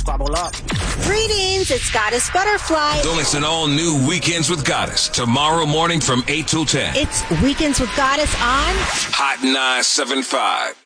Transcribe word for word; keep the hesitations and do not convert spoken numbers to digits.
bubble up. Greetings, it's Goddess Butterfly. Don't miss an all-new Weekends with Goddess tomorrow morning from eight till ten. It's Weekends with Goddess on Hot nine seven five.